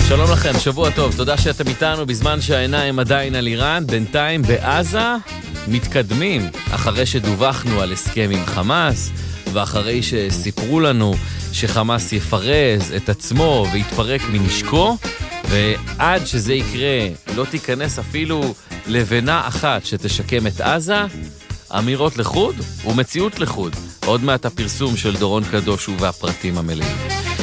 שלום לכם, שבוע טוב, תודה שאתם איתנו בזמן שהעיניים עדיין על איראן. בינתיים בעזה מתקדמים, אחרי שדווחנו על הסכם עם חמאס, ואחרי שסיפרו לנו שחמאס יפרז את עצמו ויתפרק מנשקו, ועד שזה יקרה לא תיכנס אפילו לבנה אחת שתשקם את עזה. אמירות לחוד ומציאות לחוד. עוד מעט הפרסום של דורון קדוש והפרטים המלאים.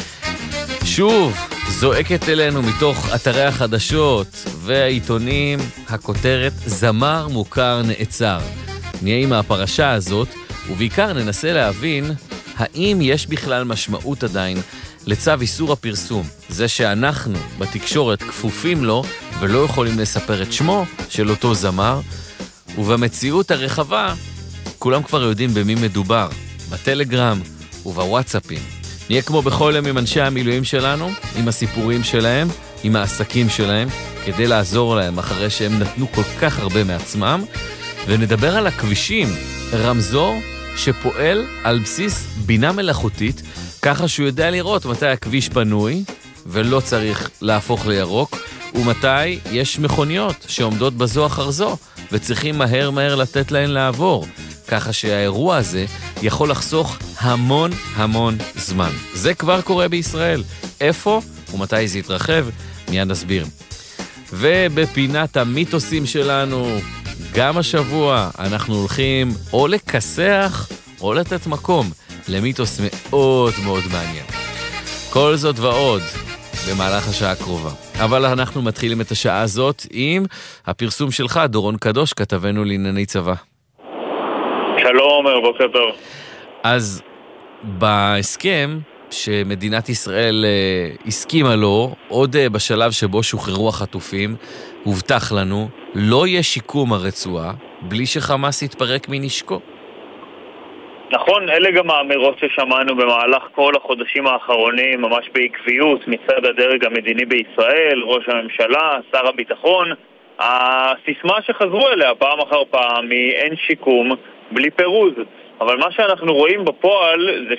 שוב זועקת אלינו מתוך אתרי החדשות והעיתונים הכותרת זמר מוכר נעצר. נהיה עם הפרשה הזאת, ובעיקר ננסה להבין האם יש בכלל משמעות עדיין לצו איסור הפרסום, זה שאנחנו בתקשורת כפופים לו ולא יכולים לספר את שמו של אותו זמר, ובמציאות הרחבה כולם כבר יודעים במי מדובר, בטלגרם ובוואטסאפים. נהיה כמו בכל יום עם אנשי המילואים שלנו, עם הסיפורים שלהם, עם העסקים שלהם, כדי לעזור להם אחרי שהם נתנו כל כך הרבה מעצמם, ונדבר על הכבישים, רמזור שפועל על בסיס בינה מלאכותית, ככה שהוא יודע לראות מתי הכביש פנוי ולא צריך להפוך לירוק, ומתי יש מכוניות שעומדות בזו אחר זו וצריכים מהר לתת להן לעבור, ככה שהאירוע הזה יכול לחסוך המון זמן. זה כבר קורה בישראל. איפה ומתי זה יתרחב? מיד נסביר. ובפינת המיתוסים שלנו, גם השבוע אנחנו הולכים או לכסח או לתת מקום למיתוס מאוד מעניין. כל זאת ועוד במהלך השעה הקרובה. אבל אנחנו מתחילים את השעה הזאת עם הפרסום שלך, דורון קדוש, כתבנו לענייני צבא. שלום, בוקר טוב. אז בהסכם שמדינת ישראל הסכימה לו, עוד בשלב שבו שוחררו החטופים, הובטח לנו, לא יהיה שיקום הרצועה בלי שחמאס יתפרק מנשקו. נכון, אלה גם האמירות ששמענו במהלך כל החודשים האחרונים, ממש בעקביות מצד הדרג המדיני בישראל, ראש הממשלה, שר הביטחון. הסיסמה שחזרו אליה פעם אחר פעם היא אין שיקום בלי פירוז. אבל מה שאנחנו רואים בפועל זה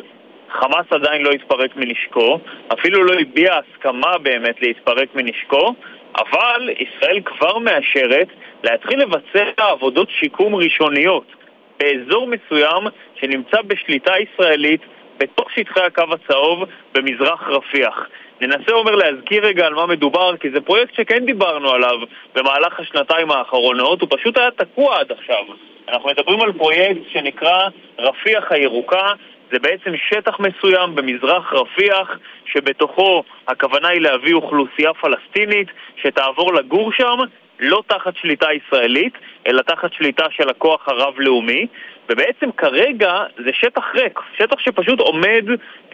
שחמאס עדיין לא התפרק מנשקו, אפילו לא הביע הסכמה באמת להתפרק מנשקו, אבל ישראל כבר מאשרת להתחיל לבצע עבודות שיקום ראשוניות באזור מסוים שנמצא בשליטה ישראלית בתוך שטחי הקו הצהוב במזרח רפיח. ננסה להזכיר רגע על מה מדובר, כי זה פרויקט שכן דיברנו עליו במהלך השנתיים האחרונות, הוא פשוט היה תקוע עד עכשיו. אנחנו מדברים על פרויקט שנקרא רפיח הירוקה, זה בעצם שטח מסוים במזרח רפיח, שבתוכו הכוונה היא להביא אוכלוסייה פלסטינית שתעבור לגור שם, לא תחת שליטה ישראלית, אלא תחת שליטה של הכוח הרב-לאומי, ובעצם כרגע זה שטח ריק, שטח שפשוט עומד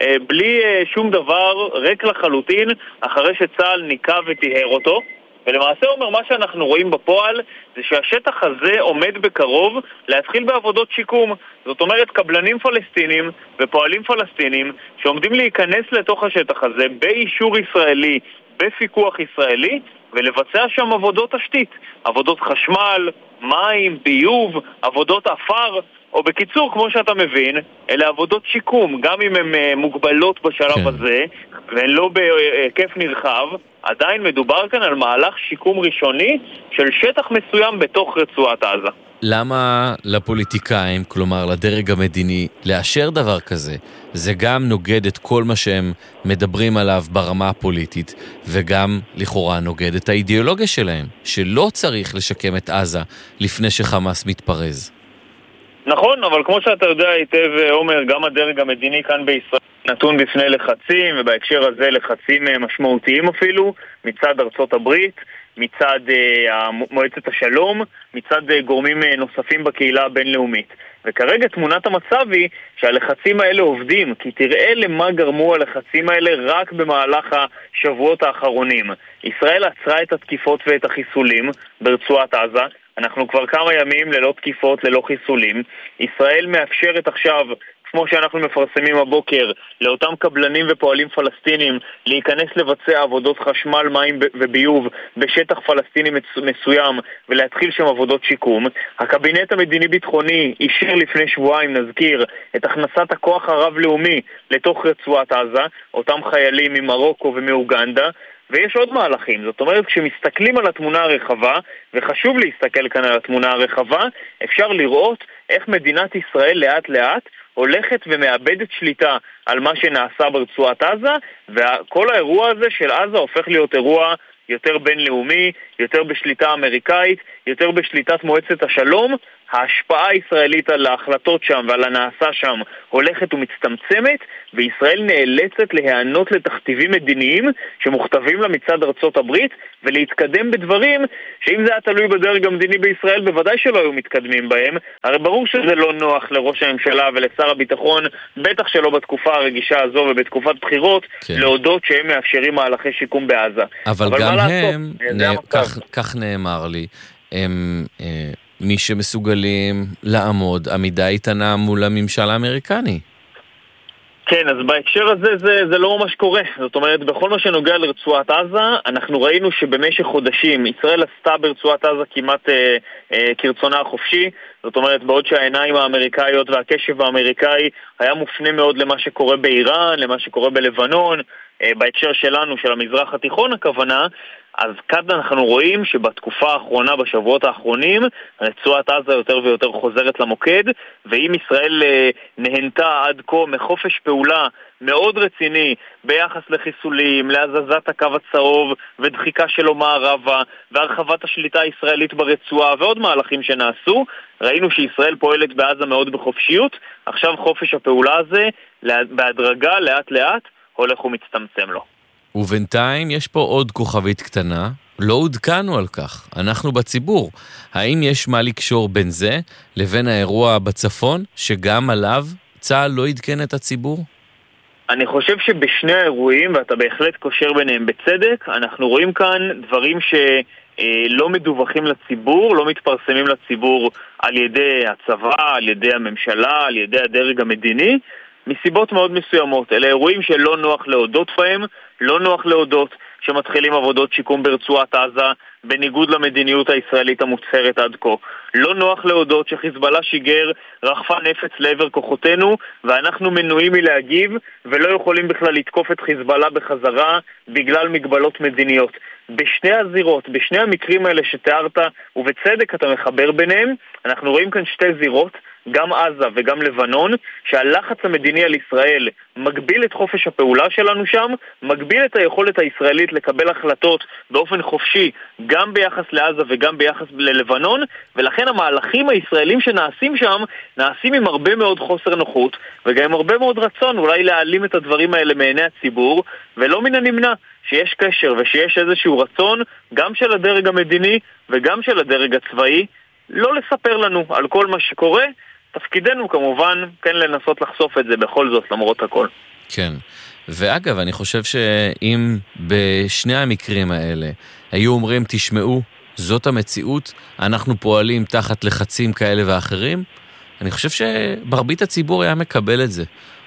בלי שום דבר, ריק לחלוטין, אחרי שצה"ל ניקה וטיהר אותו. ולמעשה מה שאנחנו רואים בפועל זה שהשטח הזה עומד בקרוב להתחיל בעבודות שיקום. זאת אומרת, קבלנים פלסטינים ופועלים פלסטינים שעומדים להיכנס לתוך השטח הזה באישור ישראלי, בפיקוח ישראלי, ולבצע שם עבודות תשתית, עבודות חשמל, מים, ביוב, עבודות אפר, או בקיצור, כמו שאתה מבין, אלה עבודות שיקום, גם אם הן מוגבלות בשלב הזה, והן לא בהיקף נרחב, עדיין מדובר כאן על מהלך שיקום ראשוני של שטח מסוים בתוך רצועת עזה. למה לפוליטיקאים, כלומר לדרג המדיני, לאשר דבר כזה? זה גם נוגד את כל מה שהם מדברים עליו ברמה הפוליטית, וגם לכאורה נוגד את האידיאולוגיה שלהם, שלא צריך לשקם את עזה לפני שחמאס מתפרז. נכון, אבל כמו שאתה יודע היטב, עומר, גם הדרג המדיני כאן בישראל נתון בפני לחצים, ובהקשר הזה לחצים משמעותיים אפילו, מצד ארצות הברית, מצד מועצת השלום, מצד גורמים נוספים בקהילה הבינלאומית. וכרגע תמונת המצב היא שהלחצים האלה עובדים, כי תראה למה גרמו הלחצים האלה רק במהלך השבועות האחרונים. ישראל עצרה את התקיפות ואת החיסולים ברצועת עזה, אנחנו כבר כמה ימים ללא תקיפות, ללא חיסולים. ישראל מאפשרת עכשיו כמו שאנחנו מפרסמים הבוקר, לאותם קבלנים ופועלים פלסטינים להיכנס לבצע עבודות חשמל, מים וביוב בשטח פלסטיני מסוים ולהתחיל שם עבודות שיקום. הקבינט המדיני-ביטחוני אישר לפני שבועיים, נזכיר, את הכנסת הכוח הרב-לאומי לתוך רצועת עזה, אותם חיילים ממרוקו ומאוגנדה, ויש עוד מהלכים. זאת אומרת, כשמסתכלים על התמונה הרחבה, וחשוב להסתכל כאן על התמונה הרחבה, אפשר לראות איך מדינת ישראל לאט לאט הולכת ומאבדת שליטה על מה שנעשה ברצועת עזה, וכל האירוע הזה של עזה הופך להיות אירוע יותר בינלאומי, יותר בשליטה אמריקאית, יותר בשליטת מועצת השלום. ההשפעה הישראלית על ההחלטות שם ועל הנעשה שם הולכת ומצטמצמת, וישראל נאלצת להיענות לתכתיבים מדיניים שמוכתבים לה מצד ארצות הברית, ולהתקדם בדברים שאם זה היה תלוי בדרג המדיני בישראל בוודאי שלא היו מתקדמים בהם. הרי ברור שזה לא נוח לראש הממשלה ולשר הביטחון, בטח שלא בתקופה הרגישה הזו ובתקופת בחירות, כן. להודות שהם מאפשרים מהלכי שיקום בעזה. אבל גם הם, כך נאמר לי, הם מי שמסוגלים לעמוד עמידה איתנה מול הממשל האמריקני. כן, אז בהקשר הזה זה לא ממש קורה. זאת אומרת, בכל מה שנוגע לרצועת עזה, אנחנו ראינו שבמשך חודשים ישראל עשתה ברצועת עזה כמעט כרצונה החופשי. זאת אומרת, בעוד שהעיניים האמריקאיות והקשב האמריקאי היה מופנה מאוד למה שקורה באיראן, למה שקורה בלבנון, בהקשר שלנו, של המזרח התיכון הכוונה, אז כאן אנחנו רואים שבתקופה האחרונה, בשבועות האחרונים, רצועת עזה יותר ויותר חוזרת למוקד, ואם ישראל נהנתה עד כה מחופש פעולה מאוד רציני ביחס לחיסולים, להזזת הקו הצהוב ודחיקה שלו מערבה, והרחבת השליטה הישראלית ברצועה ועוד מהלכים שנעשו, ראינו שישראל פועלת בעזה מאוד בחופשיות. עכשיו חופש הפעולה הזה בהדרגה לאט לאט הולך ומצטמצם לו. ובינתיים יש פה עוד כוכבית קטנה, לא עודכנו על כך, אנחנו בציבור. האם יש מה לקשור בין זה לבין האירוע בצפון, שגם עליו צה"ל לא עדכן את הציבור? אני חושב שבשני האירועים, ואתה בהחלט קושר ביניהם בצדק, אנחנו רואים כאן דברים שלא מדווחים לציבור, לא מתפרסמים לציבור על ידי הצבא, על ידי הממשלה, על ידי הדרג המדיני, מסיבות מאוד מסוימות. אלה אירועים שלא נוח להודות בהם, לא נוח להודות שמתחילים עבודות שיקום ברצועת עזה בניגוד למדיניות הישראלית המוצהרת עד כה. לא נוח להודות שחיזבאללה שיגר רחפה נפץ לעבר כוחותינו, ואנחנו מנועים מלהגיב ולא יכולים בכלל לתקוף את חיזבאללה בחזרה בגלל מגבלות מדיניות. בשני הזירות, בשני המקרים האלה שתיארת, ובצדק אתה מחבר ביניהם, אנחנו רואים כאן שתי זירות, גם עזה וגם לבנון, שהלחץ המדיני על ישראל מגביל את חופש הפעולה שלנו שם, מגביל את היכולת הישראלית לקבל החלטות באופן חופשי גם ביחס לעזה וגם ביחס ללבנון, ולכן המהלכים הישראלים שנעשים שם נעשים עם הרבה מאוד חוסר נוחות וגם עם הרבה מאוד רצון אולי להעלים את הדברים האלה מעיני הציבור, ולא מן הנמנע שיש קשר ושיש איזשהו רצון גם של הדרג המדיני וגם של הדרג הצבאי לא לספר לנו על כל מה שקורה. תפקידנו כמובן כן לנסות לחשוף את זה בכל זאת למרות הכל. כן, ואגב אני חושב שאם בשני המקרים האלה היו אומרים תשמעו זאת המציאות, אנחנו פועלים תחת לחצים כאלה ואחרים, אני חושב שמרבית הציבור היה מקבל את זה.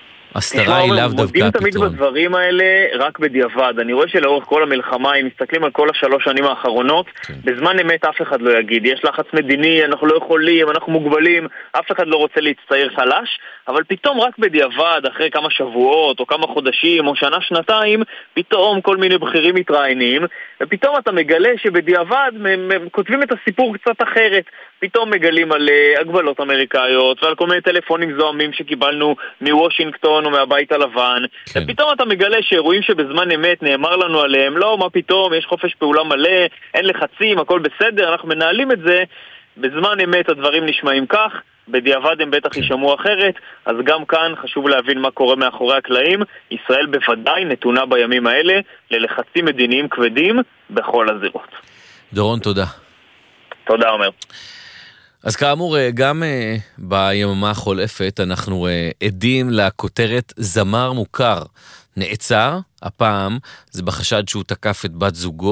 הסתרה היא לאו דווקא מודים תמיד בדברים האלה רק בדיעבד. אני רואה שלאורך כל המלחמה, אם מסתכלים על כל 3 שנים האחרונות, בזמן אמת אף אחד לא יגיד יש לחץ מדיני, אנחנו לא יכולים, אנחנו מוגבלים, אף אחד לא רוצה להצטייר חלש, אבל פתאום רק בדיעבד, אחרי כמה שבועות או כמה חודשים או שנה שנתיים, פתאום כל מיני בכירים מתראיינים, ופתאום אתה מגלה שבדיעבד כותבים את הסיפור קצת אחרת. פתאום מגלים על הגבלות אמריקאיות ועל כל מיני טלפונים זוהמים שקיבלנו מוושינגטון או מהבית הלבן, כן. ופתאום אתה מגלה שאירועים שבזמן אמת נאמר לנו עליהם, לא, מה פתאום, יש חופש פעולה מלא, אין לחצים, הכל בסדר, אנחנו מנהלים את זה. בזמן אמת הדברים נשמעים כך, בדיעבד הם בטח יישמעו אחרת, אז גם כאן חשוב להבין מה קורה מאחורי הקלעים. ישראל בוודאי נתונה בימים האלה ללחצים מדיניים כבדים בכל הזירות. דורון, תודה. תודה, עומר. אז כאמור, גם ביממה החולפת אנחנו עדים לכותרת זמר מוכר נעצר, הפעם זה בחשד שהוא תקף את בת זוגו,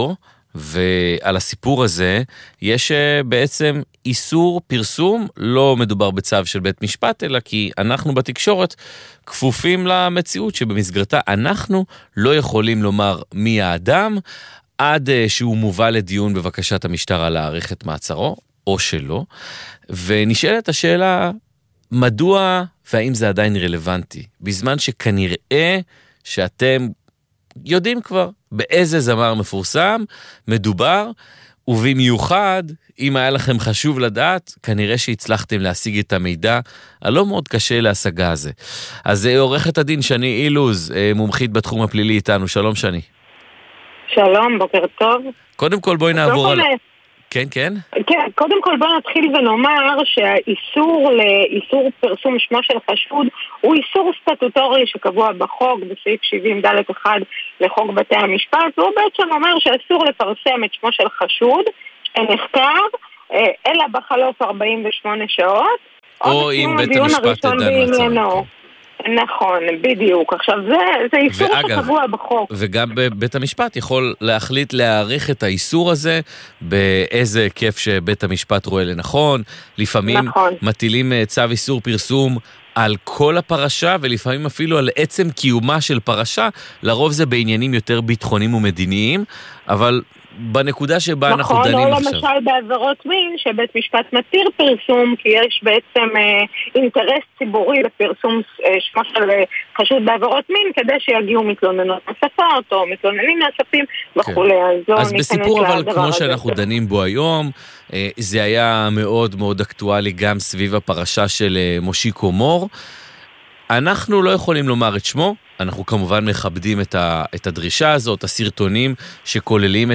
ועל הסיפור הזה יש בעצם איסור פרסום, לא מדובר בצו של בית משפט, אלא כי אנחנו בתקשורת כפופים למציאות שבמסגרתה אנחנו לא יכולים לומר מי האדם, עד שהוא מובא לדיון בבקשת המשטרה להאריך את מעצרו, או שלא. ונשאלת השאלה, מדוע והאם זה עדיין רלוונטי? בזמן שכנראה שאתם יודעים כבר באיזה זמר מפורסם מדובר, ובמיוחד, אם היה לכם חשוב לדעת, כנראה שהצלחתם להשיג את המידע הלא מאוד קשה להשגה הזה. אז עורכת הדין שני אילוז, מומחית בתחום הפלילי איתנו. שלום שני. שלום, בוקר טוב. קודם כל בואי נעבור על... כן, כן. כן, קודם כל בוא נתחיל ונאמר שהאיסור לאיסור פרסום שמו של חשוד הוא איסור סטטוטורי שקבוע בחוק בסעיף 70(ד1) לחוק בתי המשפט, והוא בעצם אומר שאסור לפרסם את שמו של חשוד שנחקר אלא בחלוף 48 שעות או אם בית המשפט דן מעצרו. נכון, בדיוק. עכשיו זה איסור שקבוע בחוק. וגם בית המשפט יכול להחליט להאריך את האיסור הזה באיזה היקף שבית המשפט רואה לנכון. לפעמים מטילים צו איסור פרסום על כל הפרשה, ולפעמים אפילו על עצם קיומה של פרשה. לרוב זה בעניינים יותר ביטחוניים ומדיניים, אבל בנקודה שבה אנחנו דנים עכשיו. נכון, או למשל בעבירות מין, שבית משפט מתיר פרסום, כי יש בעצם אינטרס ציבורי לפרסום שמו של חשוד בעבירות מין, כדי שיגיעו מתלוננות נוספות, או מתלוננים נוספים וכו'. אז בסיפור אבל כמו שאנחנו דנים בו היום, זה היה מאוד מאוד אקטואלי גם סביב הפרשה של מושיקו מור. אנחנו לא יכולים לומר את שמו, אנחנו כמובן מכבדים את הדרישה הזאת, הסרטונים שכוללים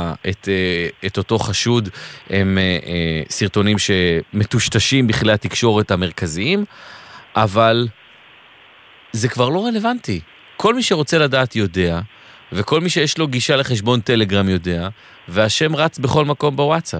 את אותו חשוד, הם סרטונים שמטושטשים בכלי התקשורת המרכזיים, אבל זה כבר לא רלוונטי. כל מי שרוצה לדעת יודע, וכל מי שיש לו גישה לחשבון טלגרם יודע, והשם רץ בכל מקום בוואטסאפ.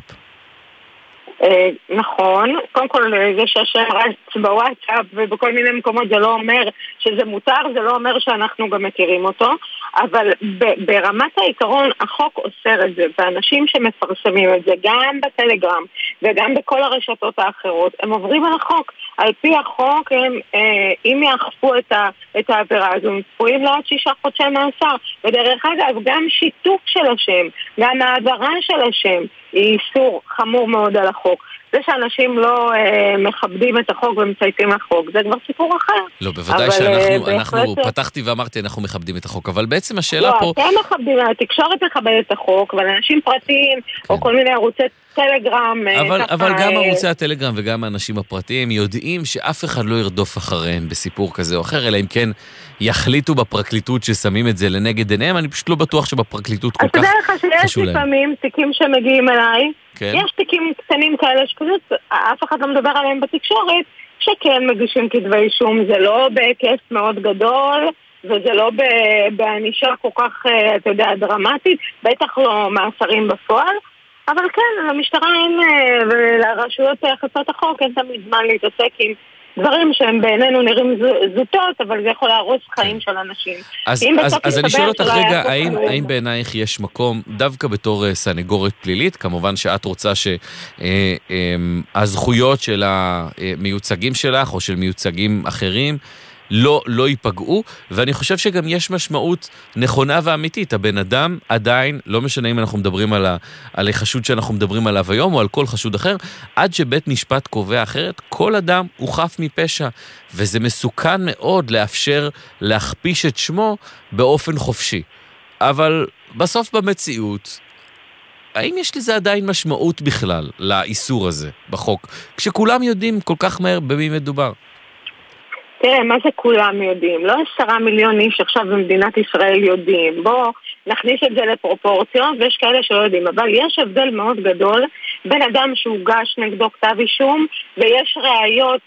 נכון, קודם כל זה שהשם רץ בוואטסאפ ובכל מיני מקומות זה לא אומר שזה מותר, זה לא אומר שאנחנו גם מכירים אותו, אבל ברמת העיקרון החוק אוסר את זה, ואנשים שמפרסמים את זה גם בטלגרם וגם בכל הרשתות האחרות, הם עוברים על החוק. על פי החוק הם, אם יאכפו את העבירה הזו, הם צפויים לעוד 6 חודשי מאסר. ודרך אגב, גם שיתוף של השם, גם העברה של השם, היא איסור חמור מאוד על החוק. זה שאנשים לא מכבדים את החוק ומצייתים לחוק, זה כבר סיפור אחר. לא, בוודאי שאנחנו פתחתי ואמרתי, אנחנו מכבדים את החוק, אבל בעצם השאלה פה... לא, אתם מכבדים, התקשורת מכבדת את החוק, אבל אנשים פרטיים, או כל מיני ערוצי טלגרם... אבל גם ערוצי הטלגרם וגם האנשים הפרטיים יודעים שאף אחד לא ירדוף אחריהם בסיפור כזה או אחר, אלא אם כן יחליטו בפרקליטות ששמים את זה לנגד עיניהם, אני פשוט לא בטוח שבפרקליטות כל כך חשוב להם. אז תדע לך שיש לפעמים תיקים שמגיעים אליי, יש תיקים קטנים כאלה שפשוט אף אחד לא מדבר עליהם בתקשורת, שכן מגישים כתבי אישום, זה לא בהיקף מאוד גדול, וזה לא בענישה כל כך, אתה יודע, דרמטית, בטח לא מאסרים בפועל, אבל כן, למשטרה אין, ולרשויות חסות החוק אין תמיד זמן להתעסק עם דברים שהם בעינינו נראים זוטות, אבל זה יכול להרוס חיים של אנשים. אז אני שואל אותך רגע, האם בעינייך יש מקום, דווקא בתור סנגורית פלילית, כמובן שאת רוצה שהזכויות של המיוצגים שלך, או של מיוצגים אחרים, לא ייפגעו, ואני חושב שגם יש משמעות נכונה ואמיתית. הבן אדם עדיין, לא משנה אם אנחנו מדברים על החשוד שאנחנו מדברים עליו היום, או על כל חשוד אחר, עד שבית משפט קובע אחרת, כל אדם הוא חף מפשע, וזה מסוכן מאוד לאפשר להכפיש את שמו באופן חופשי. אבל בסוף במציאות, האם יש לזה עדיין משמעות בכלל לאיסור הזה בחוק, כשכולם יודעים כל כך מהר במי מדובר? תראה, מה זה כולם יודעים? לא 10 מיליון איש עכשיו במדינת ישראל יודעים. בוא נכניס את זה לפרופורציות, ויש כאלה שלא יודעים. אבל יש הבדל מאוד גדול בין אדם שהוגש נגדו כתב אישום, ויש ראיות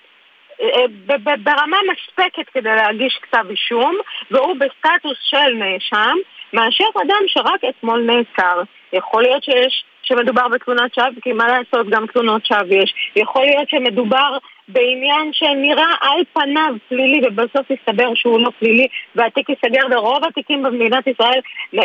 ברמה מספקת כדי להגיש כתב אישום, והוא בסטטוס של נאשם, מאשר אדם שרק אתמול נעצר. יכול להיות שמדובר בתלונת שווא, כי מה לעשות, גם תלונות שווא יש. יכול להיות שמדובר בעניין שנראה על פניו פלילי, ובסוף יסתבר שהוא לא פלילי, והתיק ייסגר, ורוב התיקים במדינת ישראל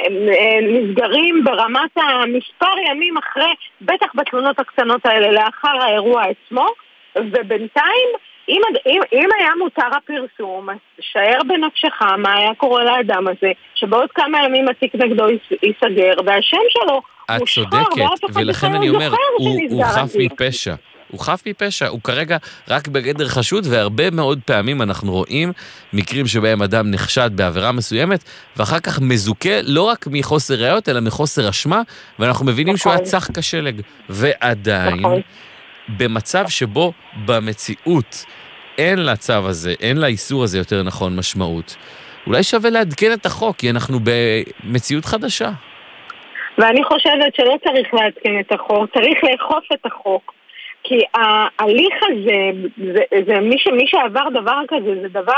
נסגרים ברמת המספר ימים אחרי, בטח בתלונות הקטנות האלה, לאחר האירוע עצמו, ובינתיים, אם היה מותר הפרסום, שער בנפשך מה היה קורה לאדם הזה, שבעוד כמה ימים התיק נגדו ייסגר, והשם שלו את צודקת, ולכן אני אומר, הוא חף מפשע. הוא חף מפשע, הוא כרגע רק בגדר חשוד, והרבה מאוד פעמים אנחנו רואים מקרים שבהם אדם נחשד בעבירה מסוימת, ואחר כך מזוכה לא רק מחוסר ראיות, אלא מחוסר אשמה, ואנחנו מבינים שהוא היה צח כשלג. ועדיין, במצב שבו במציאות אין לצו הזה, אין לאיסור הזה יותר נכון משמעות, אולי שווה לעדכן את החוק, כי אנחנו במציאות חדשה. ואני חושבת שלא צריך לעדכן את החוק, צריך לאכוף את החוק. כי ההליך הזה, זה מי שעבר דבר כזה, זה דבר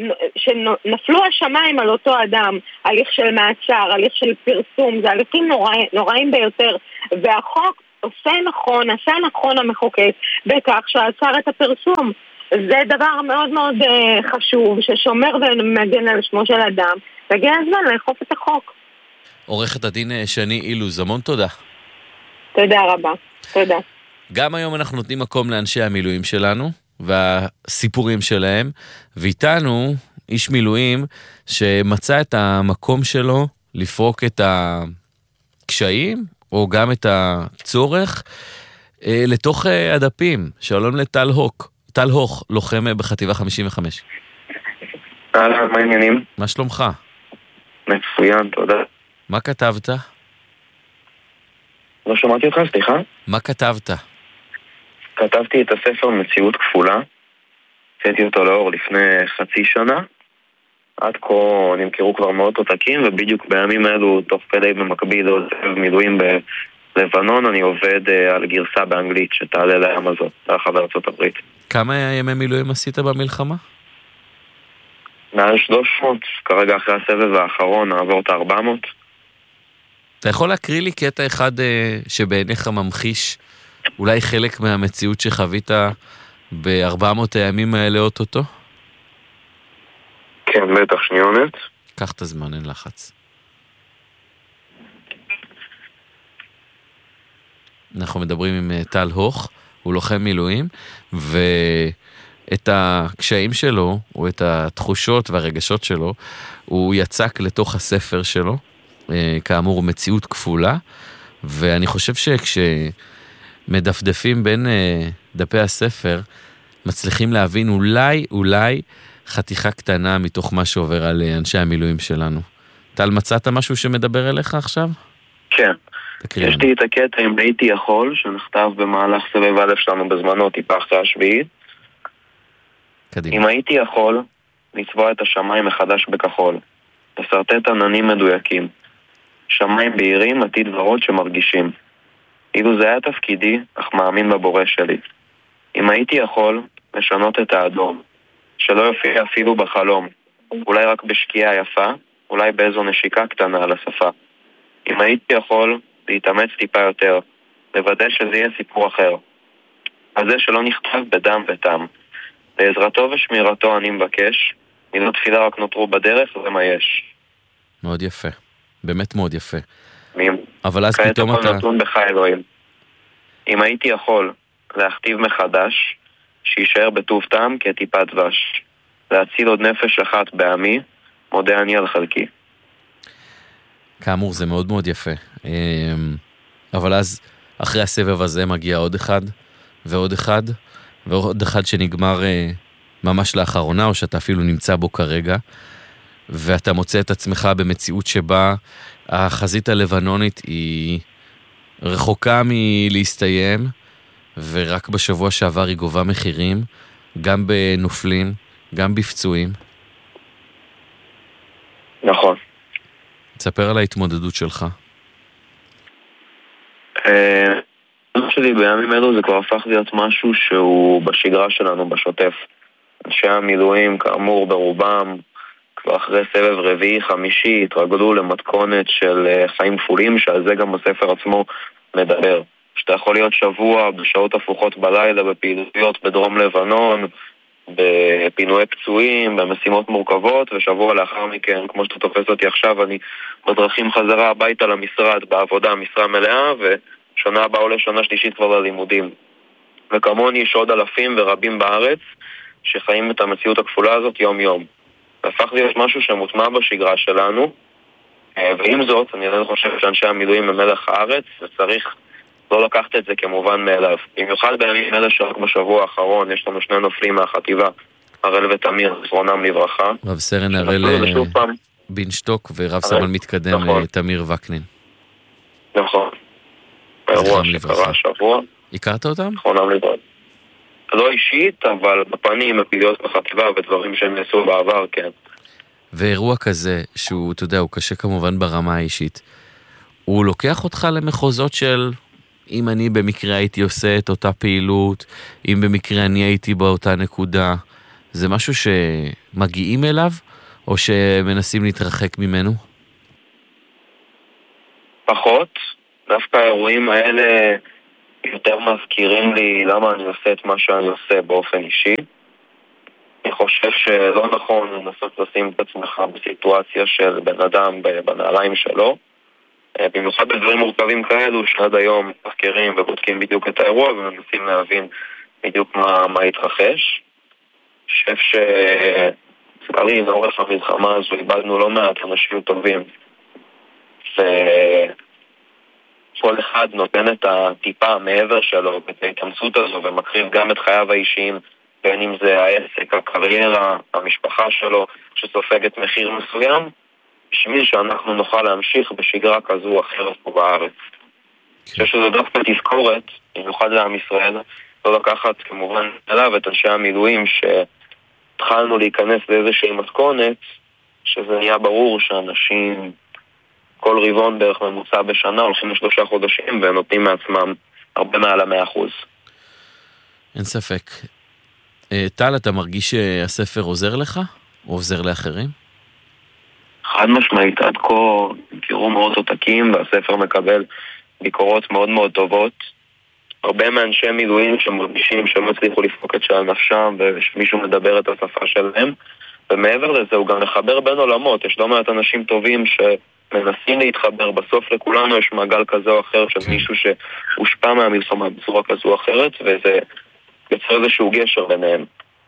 שנפלו השמיים על אותו אדם, הליך של מעצר, הליך של פרסום, זה הליכים נוראים ביותר, והחוק עשה נכון המחוקק בכך שעצר את הפרסום. זה דבר מאוד מאוד חשוב, ששומר ומגן על שמו של אדם, והגיע הזמן לאכוף את החוק. עורכת הדין שני אילוז, המון תודה. תודה רבה, תודה. גם היום אנחנו נותנים מקום לאנשי המילואים שלנו, והסיפורים שלהם, ואיתנו איש מילואים שמצא את המקום שלו לפרוק את הקשיים, או גם את הצורך, לתוך הדפים. שלום לטל הוק. טל הוך, לוחם בחטיבה 55. מה העניינים? מה שלומך? מצוין, תודה. מה כתבת? לא שמעתי אותך, סליחה? מה כתבת? כתבתי את הספר מציאות כפולה. הוצאתי אותו לאור לפני חצי שנה. עד כה נמכרו כבר מאות עותקים, ובדיוק בימים האלו, תוך כדי במקביל עוד מילואים בלבנון, אני עובד על גרסה באנגלית שתעלה לאמזון, תחת בארצות הברית. כמה ימי מילואים עשית במלחמה? מעל 300, כרגע אחרי הסבב האחרון נעבור את 400. אתה יכול להקריא לי קטע אחד שבעיניך ממחיש אולי חלק מהמציאות שחווית ב-400 הימים האלה אוטוטו? כן, בטח, שניונת. קח את הזמן, אין לחץ. אנחנו מדברים עם טל הוך, הוא לוחם מילואים, ואת הקשיים שלו, או את התחושות והרגשות שלו, הוא יצק לתוך הספר שלו, כאמור מציאות כפולה, ואני חושב שכשמדפדפים בין דפי הספר, מצליחים להבין אולי חתיכה קטנה מתוך מה שעובר על אנשי המילואים שלנו. טל, מצאת משהו שמדבר אליך עכשיו? כן. יש לי את הקטע אם הייתי יכול, שנכתב במהלך סבב א' שלנו בזמנו, טיפה אחרי השביעית. קדימה. אם הייתי יכול, לצבוע את השמיים מחדש בכחול. לסרטט עננים מדויקים. שמיים בהירים, עתיד ורוד שמרגישים. אילו זה היה תפקידי, אך מאמין בבורא שלי. אם הייתי יכול, לשנות את האדום. שלא יופיע אפילו בחלום. אולי רק בשקיעה יפה, אולי באיזו נשיקה קטנה על השפה. אם הייתי יכול, להתאמץ טיפה יותר, לוודא שזה יהיה סיפור אחר. על זה שלא נכתב בדם ותם. לעזרתו ושמירתו אני מבקש, מילות תפילה רק נותרו בדרך, זה מה יש. מאוד יפה, באמת מאוד יפה. מי? אבל אז פתאום אתה... כעת הכל נתון בך אלוהים. אם הייתי יכול להכתיב מחדש, שישאר בטוב טעם כטיפת דבש. להציל עוד נפש אחת בעמי, מודה אני על חלקי. כאמור, זה מאוד מאוד יפה. אבל אז, אחרי הסבב הזה מגיע עוד אחד, ועוד אחד, ועוד אחד שנגמר ממש לאחרונה, או שאתה אפילו נמצא בו כרגע, ואתה מוצא את עצמך במציאות שבה החזית הלבנונית היא רחוקה מלהסתיים, ורק בשבוע שעבר היא גובה מחירים, גם בנופלים, גם בפצועים. נכון. תספר על ההתמודדות שלך. שלי בימים אלו זה כבר הפך להיות משהו שהוא בשגרה שלנו, בשוטף. אנשי המילואים, כאמור, ברובם כבר אחרי סבב רביעי, חמישי, התרגלו למתכונת של חיים כפולים, שעל זה גם הספר עצמו מדבר. שאתה יכול להיות שבוע בשעות הפוכות בלילה, בפעילויות בדרום לבנון, בפינוי פצועים, במשימות מורכבות, ושבוע לאחר מכן, כמו שאתה תופס אותי עכשיו, אני בדרכים חזרה הביתה למשרד, בעבודה, משרה מלאה, ושנה הבאה עולה שנה שלישית כבר ללימודים. וכמוני יש עוד אלפים ורבים בארץ שחיים את המציאות הכפולה הזאת יום יום. הפך להיות משהו שמוטמע בשגרה שלנו, ועם זאת, אני לא חושב שאנשי המילואים הם מלח הארץ, וצריך לא לקחת את זה כמובן מאליו. במיוחד בימים אלה שרק בשבוע האחרון יש לנו 2 נופלים מהחטיבה, הראל ותמיר, זרונם לברכה. רב סרן הראל בינשטוק ורב סמל מתקדם תמיר וקנין. נכון. האירוע שקרה השבוע. הכרת אותם? זרונם לברכה. לא אישית, אבל בפנים, בפעילויות בחטיבה ודברים שהם נעשו בעבר, כן. ואירוע כזה, שהוא, אתה יודע, הוא קשה כמובן ברמה האישית, הוא לוקח אותך למחוזות של אם אני במקרה הייתי עושה את אותה פעילות, אם במקרה אני הייתי באותה נקודה, זה משהו שמגיעים אליו, או שמנסים להתרחק ממנו? פחות. דווקא האירועים האלה יותר מזכירים לי למה אני עושה את מה שאני עושה באופן אישי. אני חושב שלא נכון לנסות לשים את עצמך בסיטואציה של בן אדם בנעליים שלו. במיוחד בדברים מורכבים כאלו שעד היום מתחקרים ובודקים בדיוק את האירוע ומנסים להבין בדיוק מה התרחש. אני חושב שסקרי לאורך המלחמה הזו איבדנו לא מעט אנשים טובים, וכל אחד נותן את הטיפה מעבר שלו את ההתאמצות הזו ומקריב גם את חייו האישיים, בין אם זה העסק, הקריירה, המשפחה שלו, שסופגת מחיר מסוים, בשביל שאנחנו נוכל להמשיך בשגרה כזו או אחרת פה בארץ. אני חושב שזה דווקא תזכורת, במיוחד לעם ישראל, לא לקחת כמובן אליו את אנשי המילואים שהתחלנו להיכנס לאיזושהי מתכונת, שזה נהיה ברור שאנשים כל רבעון בערך ממוצע בשנה הולכים ל3 חודשים והם נותנים מעצמם הרבה מעל 100%. אין ספק. טל, אתה מרגיש שהספר עוזר לך? או עוזר לאחרים? חד משמעית, עד כה קירו מאוד עותקים והספר מקבל ביקורות מאוד מאוד טובות. הרבה מאנשי מילואים שמרגישים שלא הצליחו לפרוק את שעל נפשם ושמישהו מדבר את השפה שלהם, ומעבר לזה הוא גם מחבר בין עולמות. יש לא מעט אנשים טובים שמנסים להתחבר, בסוף לכולנו יש מעגל כזה או אחר של מישהו שהושפע מהמלחמה בצורה כזו או אחרת, וזה יוצר איזשהו גשר ביניהם.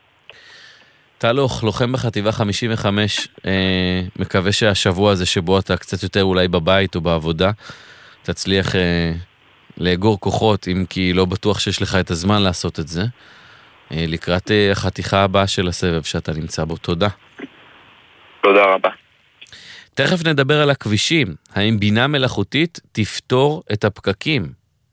טלוך, לוחם בחטיבה 55, מקווה שהשבוע הזה שבו אתה קצת יותר אולי בבית או בעבודה, תצליח לאגור כוחות, אם כי לא בטוח שיש לך את הזמן לעשות את זה, לקראת החתיכה הבאה של הסבב שאתה נמצא בו. תודה. תודה רבה. תכף נדבר על הכבישים. האם בינה מלאכותית תפתור את הפקקים?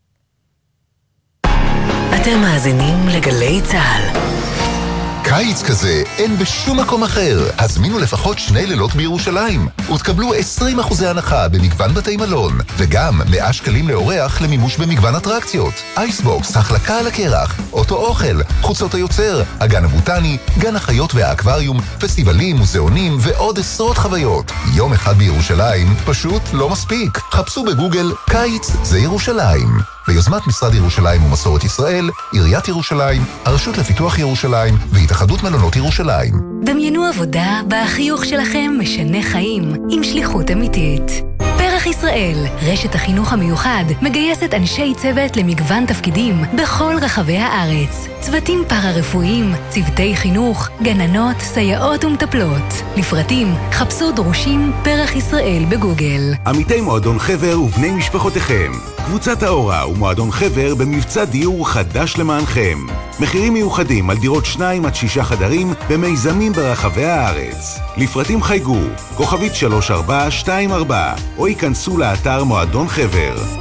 אתם מאזינים לגלי צהל. קיץ כזה אין בשום מקום אחר. הזמינו לפחות 2 לילות בירושלים ותקבלו 20% הנחה במגוון בתי מלון, וגם 100 שקלים לאורח למימוש במגוון אטרקציות. אייסבוקס, החלקה על הקרח, אוטו אוכל, חוצות היוצר, הגן הבוטני, גן החיות והאקווריום, פסטיבלים, מוזיאונים ועוד עשרות חוויות. יום אחד בירושלים פשוט לא מספיק. חפשו בגוגל קיץ זה ירושלים. ביוזמת משרד ירושלים ומסורת ישראל, עיריית ירושלים, הרשות לפיתוח ירושלים והתאחדות מלונות ירושלים. דמיינו עבודה בה החיוך שלכם משנה חיים עם שליחות אמיתית. פרח ישראל, רשת החינוך המיוחד, מגייסת אנשי צוות למגוון תפקידים בכל רחבי הארץ. צוותים פארה-רפואיים, צוותי חינוך, גננות, סייעות ומטפלות. לפרטים, חפשו דרושים פרח ישראל בגוגל. עמיתי מועדון חבר ובני משפחותיכם. קבוצת האורה ומועדון חבר במבצע דיור חדש למענכם. מחירים מיוחדים על דירות 2 עד 6 חדרים במיזמים ברחבי הארץ. לפרטים חייגו, כוכבית 3424, או ייכנסו לאתר מועדון חבר.